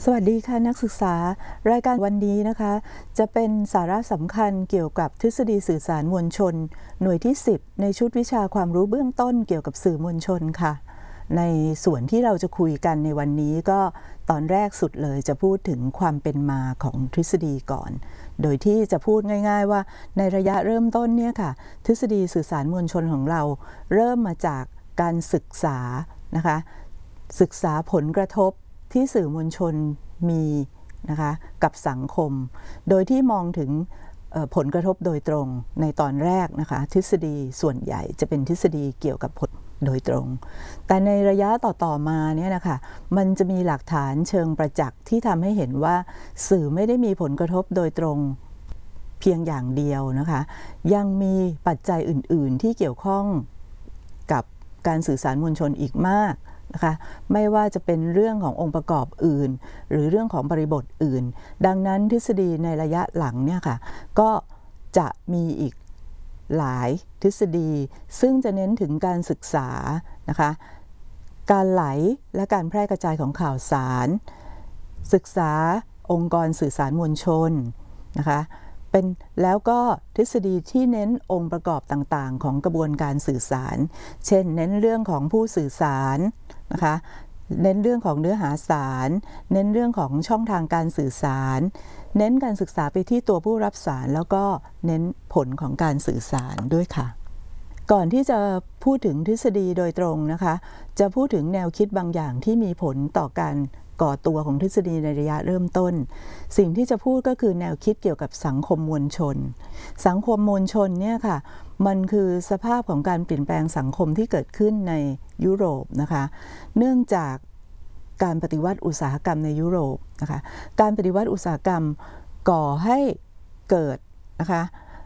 สวัสดีค่ะนักศึกษารายการวันนี้นะคะจะเป็นสาระสำคัญเกี่ยวกับทฤษฎีสื่อสารมวลชนหน่วยที่10ในชุดวิชาความรู้เบื้องต้นเกี่ยวกับสื่อมวลชนค่ะในส่วนที่เราจะคุยกันในวันนี้ก็ตอนแรกสุดเลยจะพูดถึงความเป็นมาของทฤษฎีก่อนโดยที่จะพูดง่ายๆว่าในระยะเริ่มต้นเนี่ยค่ะทฤษฎีสื่อสารมวลชนของเราเริ่มมาจากการศึกษานะคะศึกษาผลกระทบที่สื่อมวลชนมีนะคะกับสังคมโดยที่มองถึงผลกระทบโดยตรงในตอนแรกนะคะทฤษฎีส่วนใหญ่จะเป็นทฤษฎีเกี่ยวกับผลโดยตรงแต่ในระยะต่อมาเนี่ยนะคะมันจะมีหลักฐานเชิงประจักษ์ที่ทำให้เห็นว่าสื่อไม่ได้มีผลกระทบโดยตรงเพียงอย่างเดียวนะคะยังมีปัจจัยอื่นๆที่เกี่ยวข้องกับการสื่อสารมวลชนอีกมากนะคะไม่ว่าจะเป็นเรื่องขององค์ประกอบอื่นหรือเรื่องของบริบทอื่นดังนั้นทฤษฎีในระยะหลังเนี่ยค่ะก็จะมีอีกหลายทฤษฎีซึ่งจะเน้นถึงการศึกษานะคะการไหลและการแพร่กระจายของข่าวสารศึกษาองค์กรสื่อสารมวลชนนะคะแล้วก็ทฤษฎีที่เน้นองค์ประกอบต่างๆของกระบวนการสื่อสารเช่นเน้นเรื่องของผู้สื่อสารนะคะเน้นเรื่องของเนื้อหาสารเน้นเรื่องของช่องทางการสื่อสารเน้นการศึกษาไปที่ตัวผู้รับสารแล้วก็เน้นผลของการสื่อสารด้วยค่ะก่อนที่จะพูดถึงทฤษฎีโดยตรงนะคะจะพูดถึงแนวคิดบางอย่างที่มีผลต่อการก่อตัวของทฤษฎีในระยะเริ่มต้นสิ่งที่จะพูดก็คือแนวคิดเกี่ยวกับสังคมมวลชนสังคมมวลชนเนี่ยค่ะมันคือสภาพของการเปลี่ยนแปลงสังคมที่เกิดขึ้นในยุโรปนะคะเนื่องจากการปฏิวัติอุตสาหกรรมในยุโรปนะคะการปฏิวัติอุตสาหกรรมก่อให้เกิดนะคะ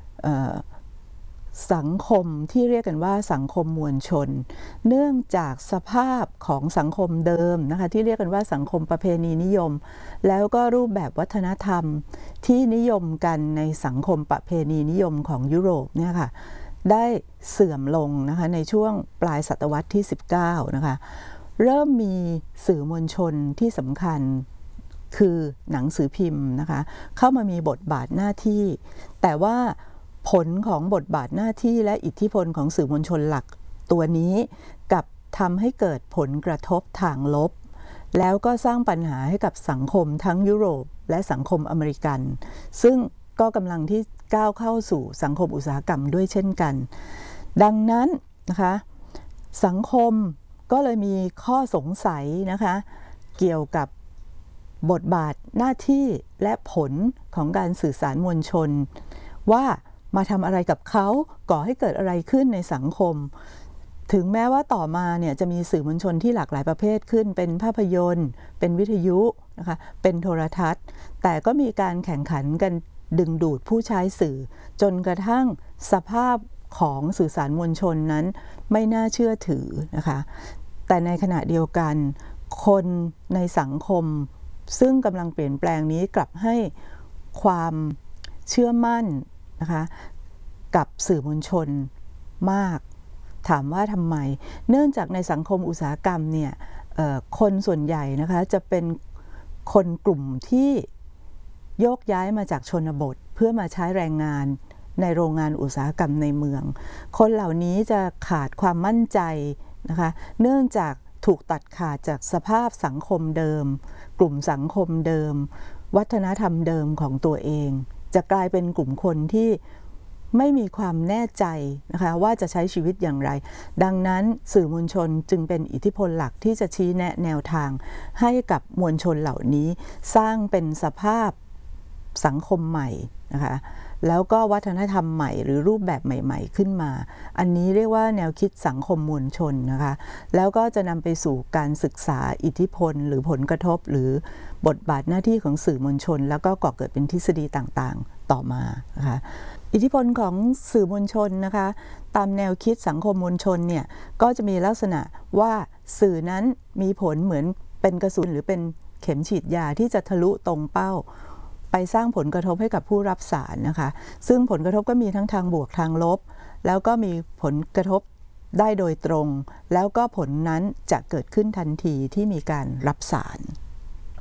สังคมที่เรียกกันว่าสังคมมวลชนเนื่องจากสภาพของสังคมเดิมนะคะที่เรียกกันว่าสังคมประเพณีนิยมแล้วก็รูปแบบวัฒนธรรมที่นิยมกันในสังคมประเพณีนิยมของยุโรปเนี่ยค่ะได้เสื่อมลงนะคะในช่วงปลายศตวรรษที่19นะคะเริ่มมีสื่อมวลชนที่สำคัญคือหนังสือพิมพ์นะคะเข้ามามีบทบาทหน้าที่แต่ว่าผลของบทบาทหน้าที่และอิทธิพลของสื่อมวลชนหลักตัวนี้กับทำให้เกิดผลกระทบทางลบแล้วก็สร้างปัญหาให้กับสังคมทั้งยุโรปและสังคมอเมริกันซึ่งก็กำลังที่ก้าวเข้าสู่สังคมอุตสาหกรรมด้วยเช่นกันดังนั้นนะคะสังคมก็เลยมีข้อสงสัยนะคะเกี่ยวกับบทบาทหน้าที่และผลของการสื่อสารมวลชนว่ามาทำอะไรกับเขาก่อให้เกิดอะไรขึ้นในสังคมถึงแม้ว่าต่อมาเนี่ยจะมีสื่อมวลชนที่หลากหลายประเภทขึ้นเป็นภาพยนตร์เป็นวิทยุนะคะเป็นโทรทัศน์แต่ก็มีการแข่งขันกันดึงดูดผู้ใช้สื่อจนกระทั่งสภาพของสื่อสารมวลชนนั้นไม่น่าเชื่อถือนะคะแต่ในขณะเดียวกันคนในสังคมซึ่งกำลังเปลี่ยนแปลงนี้กลับให้ความเชื่อมั่นนะคะกับสื่อมวลชนมากถามว่าทำไมเนื่องจากในสังคมอุตสาหกรรมเนี่ยคนส่วนใหญ่นะคะจะเป็นคนกลุ่มที่โยกย้ายมาจากชนบทเพื่อมาใช้แรงงานในโรงงานอุตสาหกรรมในเมืองคนเหล่านี้จะขาดความมั่นใจนะคะเนื่องจากถูกตัดขาดจากสภาพสังคมเดิมกลุ่มสังคมเดิมวัฒนธรรมเดิมของตัวเองจะกลายเป็นกลุ่มคนที่ไม่มีความแน่ใจนะคะว่าจะใช้ชีวิตอย่างไรดังนั้นสื่อมวลชนจึงเป็นอิทธิพลหลักที่จะชี้แนะแนวทางให้กับมวลชนเหล่านี้สร้างเป็นสภาพสังคมใหม่นะคะแล้วก็วัฒนธรรมใหม่หรือรูปแบบใหม่ๆขึ้นมาอันนี้เรียกว่าแนวคิดสังคมมวลชนนะคะแล้วก็จะนำไปสู่การศึกษาอิทธิพลหรือผลกระทบหรือบทบาทหน้าที่ของสื่อมวลชนแล้วก็ก่อเกิดเป็นทฤษฎีต่างๆต่อมานะคะอิทธิพลของสื่อมวลชนนะคะตามแนวคิดสังคมมวลชนเนี่ยก็จะมีลักษณะว่าสื่อนั้นมีผลเหมือนเป็นกระสุนหรือเป็นเข็มฉีดยาที่จะทะลุตรงเป้าไปสร้างผลกระทบให้กับผู้รับสารนะคะซึ่งผลกระทบก็มีทั้งทางบวกทางลบแล้วก็มีผลกระทบได้โดยตรงแล้วก็ผลนั้นจะเกิดขึ้นทันทีที่มีการรับสาร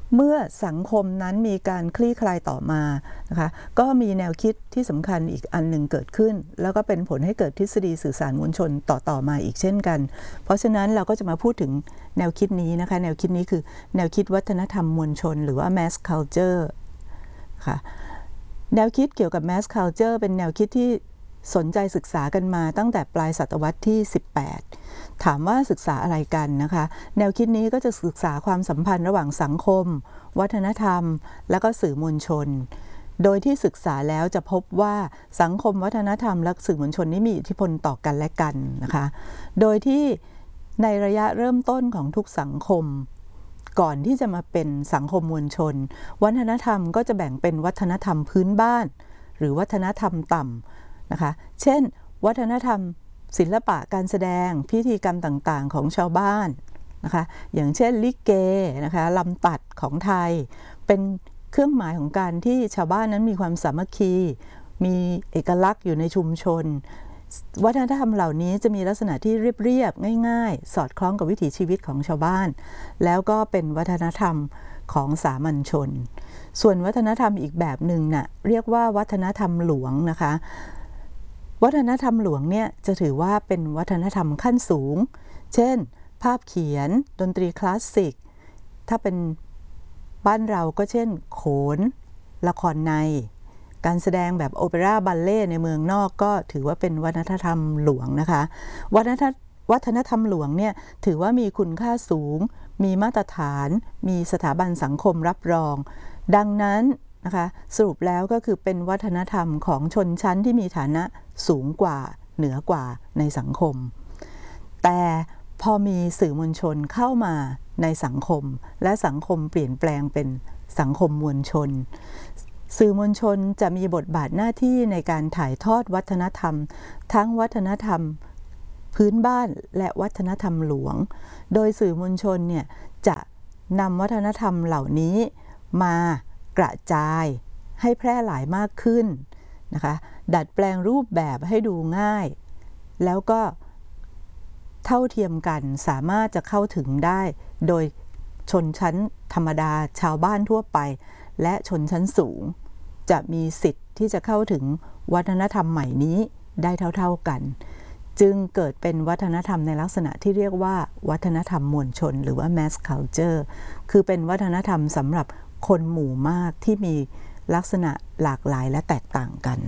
เมื่อสังคมนั้นมีการคลี่คลายต่อมานะคะก็มีแนวคิดที่สำคัญอีกอันหนึ่งเกิดขึ้นแล้วก็เป็นผลให้เกิดทฤษฎีสื่อสารมวลชนต่อมาอีกเช่นกันเพราะฉะนั้นเราก็จะมาพูดถึงแนวคิดนี้นะคะแนวคิดนี้คือแนวคิดวัฒนธรรมมวลชนหรือว่า mass culture ค่ะแนวคิดเกี่ยวกับ mass culture เป็นแนวคิดที่สนใจศึกษากันมาตั้งแต่ปลายศตวรรษที่18ถามว่าศึกษาอะไรกันนะคะแนวคิดนี้ก็จะศึกษาความสัมพันธ์ระหว่างสังคมวัฒนธรรมและก็สื่อมวลชนโดยที่ศึกษาแล้วจะพบว่าสังคมวัฒนธรรมและสื่อมวลชนนี้มีอิทธิพลต่อกันและกันนะคะโดยที่ในระยะเริ่มต้นของทุกสังคมก่อนที่จะมาเป็นสังคมมวลชนวัฒนธรรมก็จะแบ่งเป็นวัฒนธรรมพื้นบ้านหรือวัฒนธรรมต่ำนะคะเช่นวัฒนธรรมศิลปะการแสดงพิธีกรรมต่างๆของชาวบ้านนะคะอย่างเช่นลิเกนะคะลำตัดของไทยเป็นเครื่องหมายของการที่ชาวบ้านนั้นมีความสามัคคีมีเอกลักษณ์อยู่ในชุมชนวัฒนธรรมเหล่านี้จะมีลักษณะที่เรียบๆง่ายๆสอดคล้องกับวิถีชีวิตของชาวบ้านแล้วก็เป็นวัฒนธรรมของสามัญชนส่วนวัฒนธรรมอีกแบบหนึ่งน่ะเรียกว่าวัฒนธรรมหลวงนะคะวัฒนธรรมหลวงเนี่ยจะถือว่าเป็นวัฒนธรรมขั้นสูงเช่นภาพเขียนดนตรีคลาสสิกถ้าเป็นบ้านเราก็เช่นโขนละครในการแสดงแบบโอเปร่าบัลเล่ในเมืองนอกก็ถือว่าเป็นวัฒนธรรมหลวงนะคะวัฒนธรรมหลวงเนี่ยถือว่ามีคุณค่าสูงมีมาตรฐานมีสถาบันสังคมรับรองดังนั้นนะคะสรุปแล้วก็คือเป็นวัฒนธรรมของชนชั้นที่มีฐานะสูงกว่าเหนือกว่าในสังคมแต่พอมีสื่อมวลชนเข้ามาในสังคมและสังคมเปลี่ยนแปลงเป็นสังคมมวลชนสื่อมวลชนจะมีบทบาทหน้าที่ในการถ่ายทอดวัฒนธรรมทั้งวัฒนธรรมพื้นบ้านและวัฒนธรรมหลวงโดยสื่อมวลชนเนี่ยจะนำวัฒนธรรมเหล่านี้มากระจายให้แพร่หลายมากขึ้นนะคะดัดแปลงรูปแบบให้ดูง่ายแล้วก็เท่าเทียมกันสามารถจะเข้าถึงได้โดยชนชั้นธรรมดาชาวบ้านทั่วไปและชนชั้นสูงจะมีสิทธิ์ที่จะเข้าถึงวัฒนธรรมใหม่นี้ได้เท่าๆกันจึงเกิดเป็นวัฒนธรรมในลักษณะที่เรียกว่าวัฒนธรรมมวลชนหรือว่า mass culture คือเป็นวัฒนธรรมสำหรับคนหมู่มากที่มีลักษณะหลากหลายและแตกต่างกัน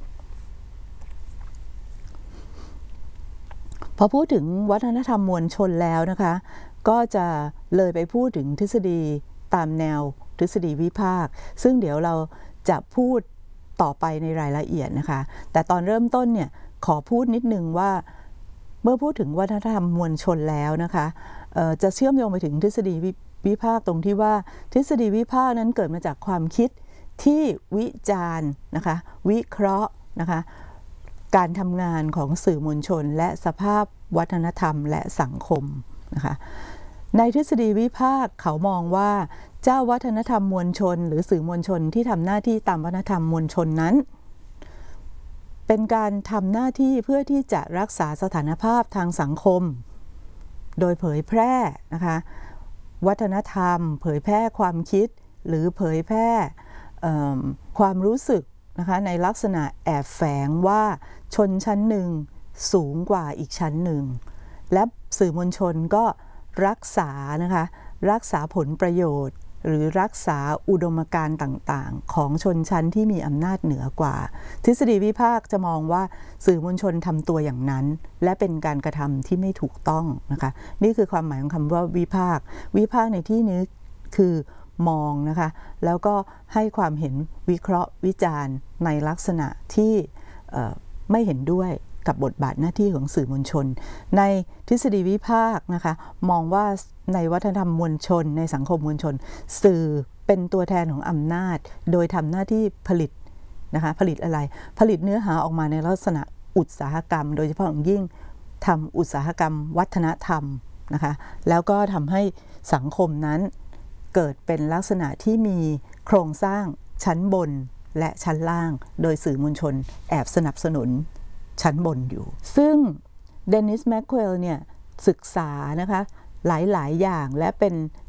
พอพูดถึงวัฒนธรรมมวลชนแล้วนะคะก็จะเลยไปพูดถึงทฤษฎีตามแนวทฤษฎีวิพากษ์ซึ่งเดี๋ยวเราจะพูดต่อไปในรายละเอียดนะคะแต่ตอนเริ่มต้นเนี่ยขอพูดนิดนึงว่าเมื่อพูดถึงวัฒนธรรมมวลชนแล้วนะคะจะเชื่อมโยงไปถึงทฤษฎีวิพากษ์ตรงที่ว่าทฤษฎีวิพากษ์นั้นเกิดมาจากความคิดที่วิจารณ์นะคะวิเคราะห์นะคะการทำงานของสื่อมวลชนและสภาพวัฒนธรรมและสังคมนะคะในทฤษฎีวิพากษ์เขามองว่าเจ้าวัฒนธรรมมวลชนหรือสื่อมวลชนที่ทำหน้าที่ตามวัฒนธรรมมวลชนนั้นเป็นการทำหน้าที่เพื่อที่จะรักษาสถานภาพทางสังคมโดยเผยแพร่นะคะวัฒนธรรมเผยแพร่ความคิดหรือเผยแพร่ความรู้สึกนะคะในลักษณะแอบแฝงว่าชนชั้นหนึ่งสูงกว่าอีกชั้นหนึ่งและสื่อมวลชนก็รักษานะคะรักษาผลประโยชน์หรือรักษาอุดมการณ์ต่างๆของชนชั้นที่มีอำนาจเหนือกว่าทฤษฎีวิพากษ์จะมองว่าสื่อมวลชนทำตัวอย่างนั้นและเป็นการกระทำที่ไม่ถูกต้องนะคะนี่คือความหมายของคำว่าวิพากษ์ในที่นี้คือมองนะคะแล้วก็ให้ความเห็นวิเคราะห์วิจารณ์ในลักษณะที่ไม่เห็นด้วยกับบทบาทหน้าที่ของสื่อมวลชนในทฤษฎีวิพากษ์นะคะมองว่าในวัฒนธรรมมวลชนในสังคมมวลชนสื่อเป็นตัวแทนของอำนาจโดยทำหน้าที่ผลิตนะคะผลิตอะไรผลิตเนื้อหาออกมาในลักษณะอุตสาหกรรมโดยเฉพาะอย่างยิ่งทำอุตสาหกรรมวัฒนธรรมนะคะแล้วก็ทำให้สังคมนั้นเกิดเป็นลักษณะที่มีโครงสร้างชั้นบนและชั้นล่างโดยสื่อมวลชนแอบสนับสนุนชั้นบนอยู่ซึ่งเดนิสแมคควลเนี่ยศึกษานะคะหลายๆอย่างและเป็น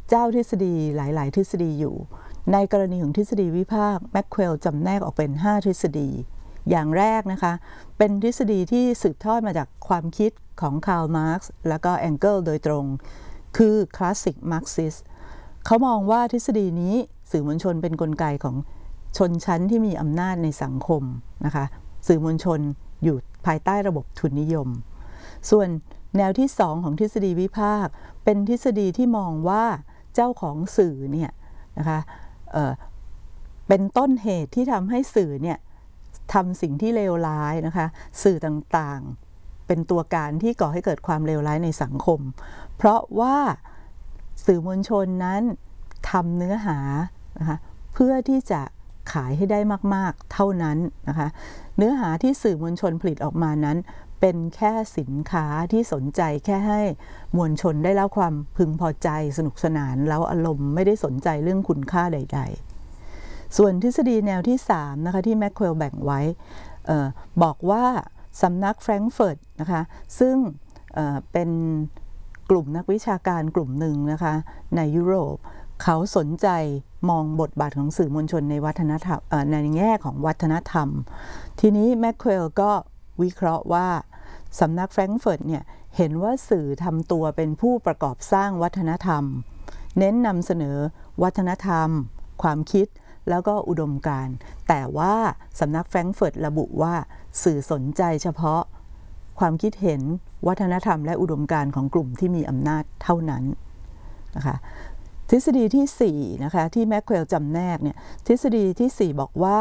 เจ้าทฤษฎีหลายๆทฤษฎีอยู่ในกรณีของทฤษฎีวิภาคแมคเคลจำแนกออกเป็น5ทฤษฎีอย่างแรกนะคะเป็นทฤษฎีที่สืบทอดมาจากความคิดของคาร์ลมาร์กซ์และก็แองเกิลโดยตรงคือคลาสสิกมาร์กซิสเขามองว่าทฤษฎีนี้สื่อมวลชนเป็นกลไกของชนชั้นที่มีอำนาจในสังคมนะคะสื่อมวลชนอยู่ภายใต้ระบบทุนนิยมส่วนแนวที่2ของทฤษฎีวิภาคเป็นทฤษฎีที่มองว่าเจ้าของสื่อเนี่ยนะคะเป็นต้นเหตุที่ทำให้สื่อเนี่ยทำสิ่งที่เลวร้ายนะคะสื่อต่างๆเป็นตัวการที่ก่อให้เกิดความเลวร้ายในสังคมเพราะว่าสื่อมวลชนนั้นทำเนื้อหานะคะเพื่อที่จะขายให้ได้มากๆเท่านั้นนะคะเนื้อหาที่สื่อมวลชนผลิตออกมานั้นเป็นแค่สินค้าที่สนใจแค่ให้มวลชนได้รับความพึงพอใจสนุกสนานแล้วอารมณ์ไม่ได้สนใจเรื่องคุณค่าใดๆส่วนทฤษฎีแนวที่3นะคะที่แมคเคลแบ่งไว้บอกว่าสำนักแฟรงก์เฟิร์ตนะคะซึ่งเป็นกลุ่มนักวิชาการกลุ่มหนึ่งนะคะในยุโรปเขาสนใจมองบทบาทของสื่อมวลชนในวัฒนธรรมในแง่ของวัฒนธรรมทีนี้แมคเคลก็วิเคราะห์ว่าสำนักแฟรงก์เฟิร์ตเนี่ยเห็นว่าสื่อทำตัวเป็นผู้ประกอบสร้างวัฒนธรรมเน้นนำเสนอวัฒนธรรมความคิดแล้วก็อุดมการณ์แต่ว่าสำนักแฟรงก์เฟิร์ตระบุว่าสื่อสนใจเฉพาะความคิดเห็นวัฒนธรรมและอุดมการณ์ของกลุ่มที่มีอำนาจเท่านั้นนะคะทฤษฎีที่4นะคะที่แมคเคลจำแนกเนี่ยทฤษฎีที่4บอกว่า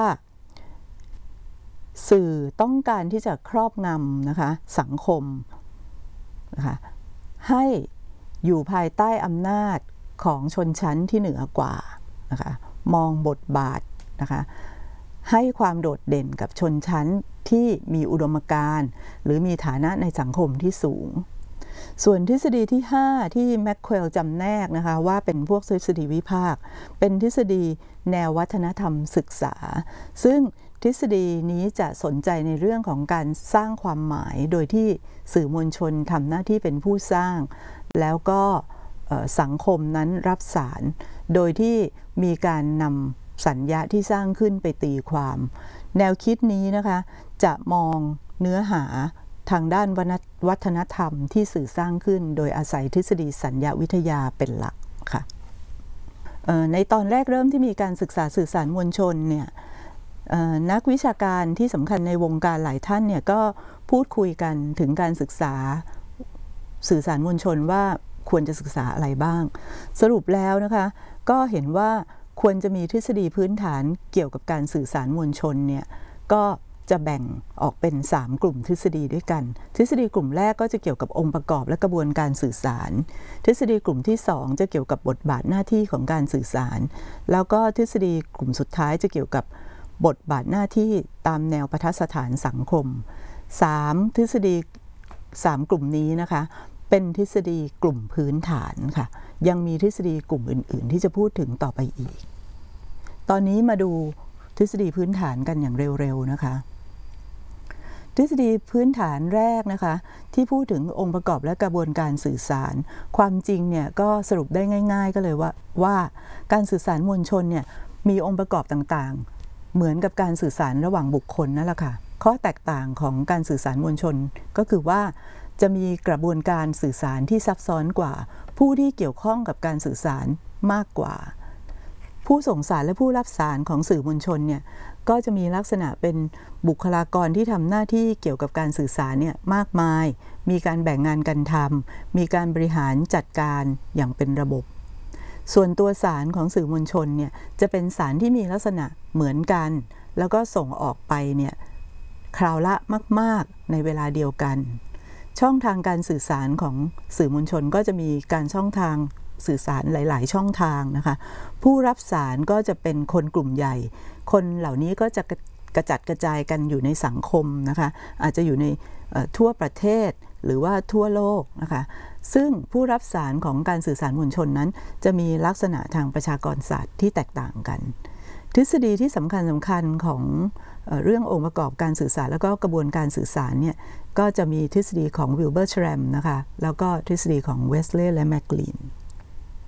สื่อต้องการที่จะครอบงำนะคะสังคมนะคะให้อยู่ภายใต้อำนาจของชนชั้นที่เหนือกว่านะคะมองบทบาทนะคะให้ความโดดเด่นกับชนชั้นที่มีอุดมการณ์หรือมีฐานะในสังคมที่สูงส่วนทฤษฎีที่5ที่แมคเคลจำแนกนะคะว่าเป็นพวกทฤษฎีวิภาคเป็นทฤษฎีแนววัฒนธรรมศึกษาซึ่งทฤษฎีนี้จะสนใจในเรื่องของการสร้างความหมายโดยที่สื่อมวลชนทำหน้าที่เป็นผู้สร้างแล้วก็สังคมนั้นรับสารโดยที่มีการนำสัญญาที่สร้างขึ้นไปตีความแนวคิดนี้นะคะจะมองเนื้อหาทางด้านวัฒนธรรมที่สื่อสร้างขึ้นโดยอาศัยทฤษฎีสัญญาวิทยาเป็นหลักค่ะในตอนแรกเริ่มที่มีการศึกษาสื่อสารมวลชนเนี่ยนักวิชาการที่สำคัญในวงการหลายท่านเนี่ยก็พูดคุยกันถึงการศึกษาสื่อสารมวลชนว่าควรจะศึกษาอะไรบ้างสรุปแล้วนะคะก็เห็นว่าควรจะมีทฤษฎีพื้นฐานเกี่ยวกับการสื่อสารมวลชนเนี่ยก็จะแบ่งออกเป็น3กลุ่มทฤษฎีด้วยกันทฤษฎีกลุ่มแรกก็จะเกี่ยวกับองค์ประกอบและกระบวนการสื่อสารทฤษฎีกลุ่มที่2จะเกี่ยวกับบทบาทหน้าที่ของการสื่อสารแล้วก็ทฤษฎีกลุ่มสุดท้ายจะเกี่ยวกับบทบาทหน้าที่ตามแนวปทัดสถานสังคม3ทฤษฎี3กลุ่มนี้นะคะเป็นทฤษฎีกลุ่มพื้นฐานค่ะยังมีทฤษฎีกลุ่มอื่นๆที่จะพูดถึงต่อไปอีกตอนนี้มาดูทฤษฎีพื้นฐานกันอย่างเร็วๆนะคะทฤษฎีพื้นฐานแรกนะคะที่พูดถึงองค์ประกอบและกระบวนการสื่อสารความจริงเนี่ยก็สรุปได้ง่ายๆก็เลยว่าการสื่อสารมวลชนเนี่ยมีองค์ประกอบต่างๆเหมือนกับการสื่อสารระหว่างบุคคลนั่นแหละค่ะข้อแตกต่างของการสื่อสารมวลชนก็คือว่าจะมีกระบวนการสื่อสารที่ซับซ้อนกว่าผู้ที่เกี่ยวข้องกับการสื่อสารมากกว่าผู้ส่งสารและผู้รับสารของสื่อมวลชนเนี่ยก็จะมีลักษณะเป็นบุคลากรที่ทำหน้าที่เกี่ยวกับการสื่อสารเนี่ยมากมายมีการแบ่งงานกันทำมีการบริหารจัดการอย่างเป็นระบบส่วนตัวสารของสื่อมวลชนเนี่ยจะเป็นสารที่มีลักษณะเหมือนกันแล้วก็ส่งออกไปเนี่ยคราวละมากๆในเวลาเดียวกันช่องทางการสื่อสารของสื่อมวลชนก็จะมีการช่องทางสื่อสารหลายๆช่องทางนะคะผู้รับสารก็จะเป็นคนกลุ่มใหญ่คนเหล่านี้ก็จะกระจัดกระจายกันอยู่ในสังคมนะคะอาจจะอยู่ในทั่วประเทศหรือว่าทั่วโลกนะคะซึ่งผู้รับสารของการสื่อสารมวลชนนั้นจะมีลักษณะทางประชากรศาสตร์ที่แตกต่างกันทฤษฎีที่สำคัญของเรื่ององค์ประกอบการสื่อสารแล้วก็กระบวนการสื่อสารเนี่ยก็จะมีทฤษฎีของวิลเบอร์ แชรมนะคะแล้วก็ทฤษฎีของเวสเลย์และแมคลีน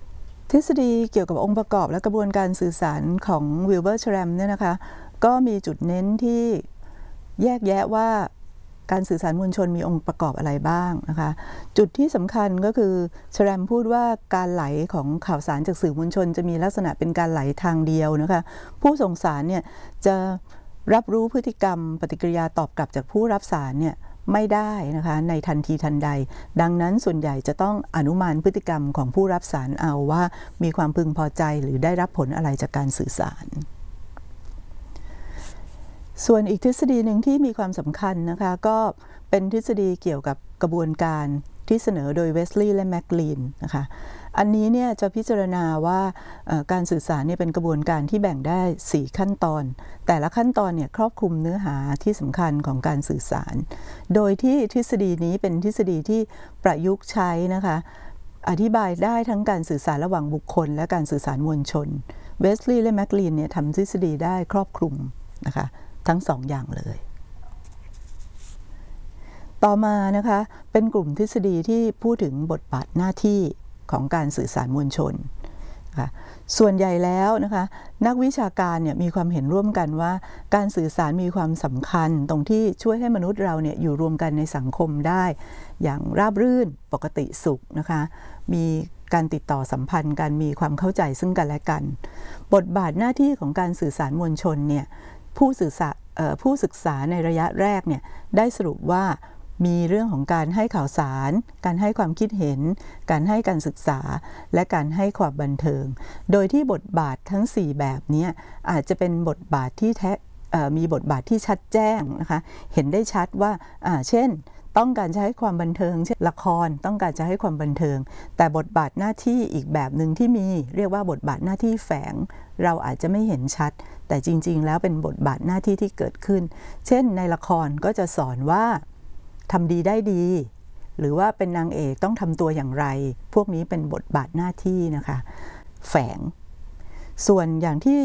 ทฤษฎีเกี่ยวกับองค์ประกอบและกระบวนการสื่อสารของวิลเบอร์แชมเนี่ยนะคะก็มีจุดเน้นที่แยกแยะว่าการสื่อสารมวลชนมีองค์ประกอบอะไรบ้างนะคะจุดที่สำคัญก็คือแชมพูดว่าการไหลของข่าวสารจากสื่อมวลชนจะมีลักษณะเป็นการไหลทางเดียวนะคะผู้ส่งสารเนี่ยจะรับรู้พฤติกรรมปฏิกิริยาตอบกลับจากผู้รับสารเนี่ยไม่ได้นะคะในทันทีทันใดดังนั้นส่วนใหญ่จะต้องอนุมานพฤติกรรมของผู้รับสารเอาว่ามีความพึงพอใจหรือได้รับผลอะไรจากการสื่อสารส่วนอีกทฤษฎีหนึ่งที่มีความสำคัญนะคะก็เป็นทฤษฎีเกี่ยวกับกระบวนการที่เสนอโดยเวสลีย์และแมคลีนนะคะอันนี้เนี่ยจะพิจารณาว่าการสื่อสารเนี่ยเป็นกระบวนการที่แบ่งได้4ขั้นตอนแต่ละขั้นตอนเนี่ยครอบคลุมเนื้อหาที่สำคัญของการสื่อสารโดยที่ทฤษฎีนี้เป็นทฤษฎีที่ประยุกต์ใช้นะคะอธิบายได้ทั้งการสื่อสารระหว่างบุคคลและการสื่อสารมวลชนเวสลีย์และแมคลีนเนี่ยทำทฤษฎีได้ครอบคลุมนะคะทั้ง2 อย่างเลยต่อมานะคะเป็นกลุ่มทฤษฎีที่พูดถึงบทบาทหน้าที่ของการสื่อสารมวลชนนะคะส่วนใหญ่แล้วนะคะนักวิชาการเนี่ยมีความเห็นร่วมกันว่าการสื่อสารมีความสำคัญตรงที่ช่วยให้มนุษย์เราเนี่ยอยู่รวมกันในสังคมได้อย่างราบรื่นปกติสุขนะคะมีการติดต่อสัมพันธ์กันมีความเข้าใจซึ่งกันและกันบทบาทหน้าที่ของการสื่อสารมวลชนเนี่ยผู้ศึกษาในระยะแรกเนี่ยได้สรุปว่ามีเรื่องของการให้ข่าวสารการให้ความคิดเห็นการให้การศึกษาและการให้ความบันเทิงโดยที่บทบาททั้ง4แบบนี้อาจจะเป็นบทบาทที่มีบทบาทที่ชัดแจ้งนะคะเห็นได้ชัดว่าเช่นต้องการจะให้ความบันเทิงเช่นละครต้องการจะให้ความบันเทิงแต่บทบาทหน้าที่อีกแบบหนึ่งที่มีเรียกว่าบทบาทหน้าที่แฝงเราอาจจะไม่เห็นชัดแต่จริงๆแล้วเป็นบทบาทหน้าที่ที่เกิดขึ้นเช่นในละครก็จะสอนว่าทำดีได้ดีหรือว่าเป็นนางเอกต้องทำตัวอย่างไรพวกนี้เป็นบทบาทหน้าที่นะคะแฝงส่วนอย่างที่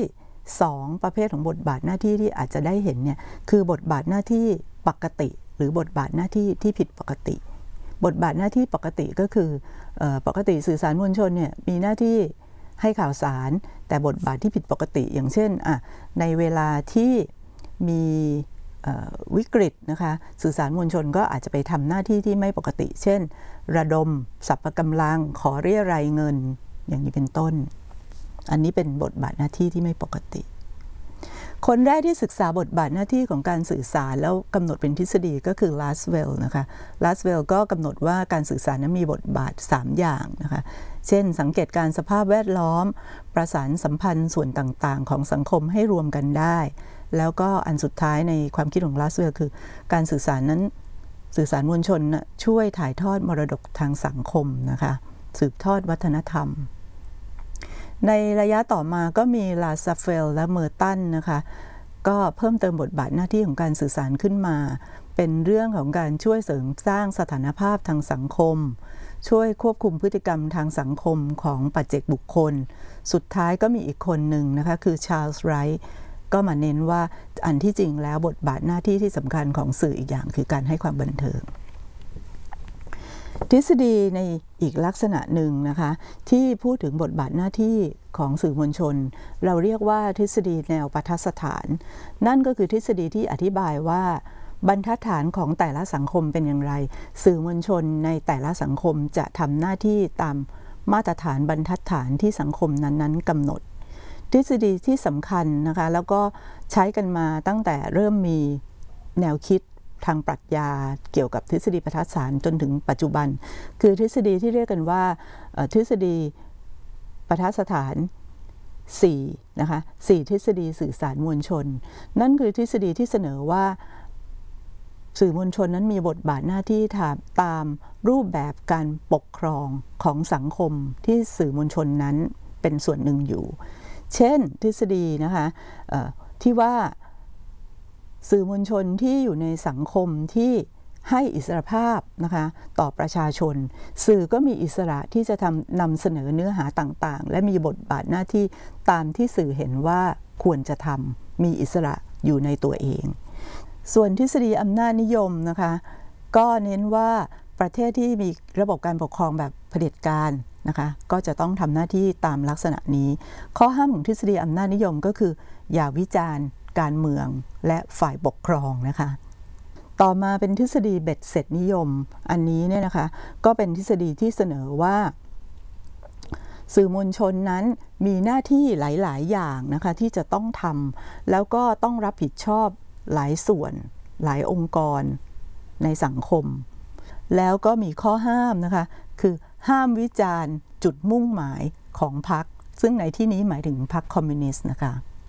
2ประเภทของบทบาทหน้าที่ที่อาจจะได้เห็นเนี่ยคือบทบาทหน้าที่ปกติหรือบทบาทหน้าที่ที่ผิดปกติบทบาทหน้าที่ปกติก็คือปกติสื่อสารมวลชนเนี่ยมีหน้าที่ให้ข่าวสารแต่บทบาทที่ผิดปกติอย่างเช่นในเวลาที่มีวิกฤตนะคะสื่อสารมวลชนก็อาจจะไปทำหน้าที่ที่ไม่ปกติเช่นระดมสรรพกำลังขอเรียรายเงินอย่างนี้เป็นต้นอันนี้เป็นบทบาทหน้าที่ที่ไม่ปกติคนแรกที่ศึกษาบทบาทหน้าที่ของการสื่อสารแล้วกำหนดเป็นทฤษฎีก็คือลาสเวลนะคะลาสเวลก็กำหนดว่าการสื่อสารนั้นมีบทบาท3อย่างนะคะเช่นสังเกตการสภาพแวดล้อมประสานสัมพันธ์ส่วนต่างๆของสังคมให้รวมกันได้แล้วก็อันสุดท้ายในความคิดของลาสเวลคือการสื่อสารนั้นสื่อสารมวลชนช่วยถ่ายทอดมรดกทางสังคมนะคะสืบทอดวัฒนธรรมในระยะต่อมาก็มีลาซาเฟลและเมอร์ตันนะคะก็เพิ่มเติมบทบาทหน้าที่ของการสื่อสารขึ้นมาเป็นเรื่องของการช่วยเสริมสร้างสถานภาพทางสังคมช่วยควบคุมพฤติกรรมทางสังคมของปัจเจกบุคคลสุดท้ายก็มีอีกคนหนึ่งนะคะคือชาร์ลส์ไรท์ก็มาเน้นว่าอันที่จริงแล้วบทบาทหน้าที่ที่สำคัญของสื่ออีกอย่างคือการให้ความบันเทิงทฤษฎีในอีกลักษณะหนึ่งนะคะที่พูดถึงบทบาทหน้าที่ของสื่อมวลชนเราเรียกว่าทฤษฎีแนวปทัดสถานนั่นก็คือทฤษฎีที่อธิบายว่าบรรทัดฐานของแต่ละสังคมเป็นอย่างไรสื่อมวลชนในแต่ละสังคมจะทำหน้าที่ตามมาตรฐานบรรทัดฐานที่สังคมนั้นๆกำหนดทฤษฎีที่สำคัญนะคะแล้วก็ใช้กันมาตั้งแต่เริ่มมีแนวคิดทางปรัชญาเกี่ยวกับทฤษฎีปทัดฐานจนถึงปัจจุบันคือทฤษฎีที่เรียกกันว่าทฤษฎีปทัดสถาน4นะคะ4ทฤษฎีสื่อสารมวลชนนั่นคือทฤษฎีที่เสนอว่าสื่อมวลชนนั้นมีบทบาทหน้าที่ตามรูปแบบการปกครองของสังคมที่สื่อมวลชนนั้นเป็นส่วนหนึ่งอยู่เช่นทฤษฎีนะคะที่ว่าสื่อมวลชนที่อยู่ในสังคมที่ให้อิสรภาพนะคะต่อประชาชนสื่อก็มีอิสระที่จะนำเสนอเนื้อหาต่างๆและมีบทบาทหน้าที่ตามที่สื่อเห็นว่าควรจะทำมีอิสระอยู่ในตัวเองส่วนทฤษฎีอำนาจนิยมนะคะก็เน้นว่าประเทศที่มีระบบการปกครองแบบเผด็จการนะคะก็จะต้องทำหน้าที่ตามลักษณะนี้ข้อห้ามของทฤษฎีอำนาจนิยมก็คืออย่าวิจารณ์การเมืองและฝ่ายปกครองนะคะต่อมาเป็นทฤษฎีเบ็ดเสร็จนิยมอันนี้เนี่ยนะคะก็เป็นทฤษฎีที่เสนอว่าสื่อมวลชนนั้นมีหน้าที่หลายๆอย่างนะคะที่จะต้องทำแล้วก็ต้องรับผิดชอบหลายส่วนหลายองค์กรในสังคมแล้วก็มีข้อห้ามนะคะคือห้ามวิจารณ์จุดมุ่งหมายของพรรคซึ่งในที่นี้หมายถึงพรรคคอมมิวนิสต์นะคะ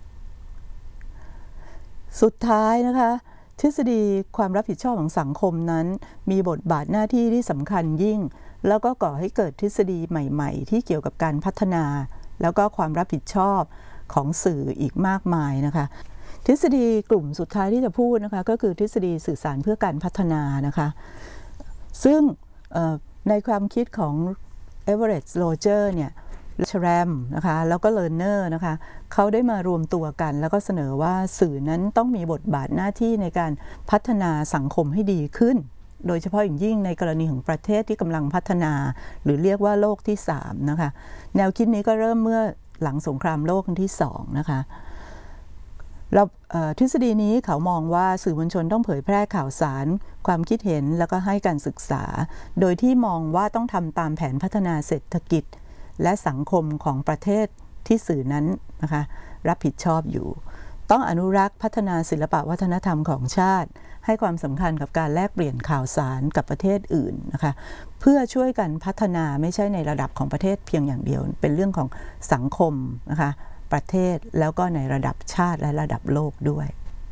สุดท้ายนะคะทฤษฎีความรับผิดชอบของสังคมนั้นมีบทบาทหน้าที่ที่สำคัญยิ่งแล้วก็ก่อให้เกิดทฤษฎีใหม่ๆที่เกี่ยวกับการพัฒนาแล้วก็ความรับผิดชอบของสื่ออีกมากมายนะคะทฤษฎีกลุ่มสุดท้ายที่จะพูดนะคะก็คือทฤษฎีสื่อสารเพื่อการพัฒนานะคะซึ่งในความคิดของเอเวอเรตต์โรเจอร์เนี่ยชแรมนะคะแล้วก็เลอร์เนอร์นะคะเขาได้มารวมตัวกันแล้วก็เสนอว่าสื่อนั้นต้องมีบทบาทหน้าที่ในการพัฒนาสังคมให้ดีขึ้นโดยเฉพาะอย่างยิ่งในกรณีของประเทศที่กำลังพัฒนาหรือเรียกว่าโลกที่3นะคะแนวคิดนี้ก็เริ่มเมื่อหลังสงครามโลกครั้งที่2นะคะทฤษฎีนี้เขามองว่าสื่อมวลชนต้องเผยแพร่ข่าวสารความคิดเห็นแล้วก็ให้การศึกษาโดยที่มองว่าต้องทำตามแผนพัฒนาเศรษฐกิจและสังคมของประเทศที่สื่อนั้นนะคะรับผิดชอบอยู่ต้องอนุรักษ์พัฒนาศิลปะวัฒนธรรมของชาติให้ความสำคัญกับการแลกเปลี่ยนข่าวสารกับประเทศอื่นนะคะเพื่อช่วยกันพัฒนาไม่ใช่ในระดับของประเทศเพียงอย่างเดียวเป็นเรื่องของสังคมนะคะประเทศแล้วก็ในระดับชาติและระดับโลกด้วย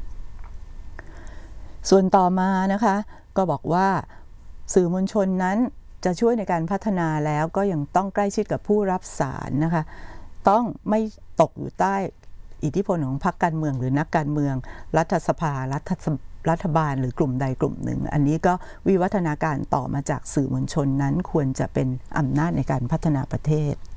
ส่วนต่อมานะคะก็บอกว่าสื่อมวลชนนั้นจะช่วยในการพัฒนาแล้วก็ยังต้องใกล้ชิดกับผู้รับสารนะคะต้องไม่ตกอยู่ใต้อิทธิพลของพรรคการเมืองหรือนักการเมืองรัฐสภารัฐบาลหรือกลุ่มใดกลุ่มหนึ่งอันนี้ก็วิวัฒนาการต่อมาจากสื่อมวลชนนั้นควรจะเป็นอำนาจในการพัฒนาประเทศ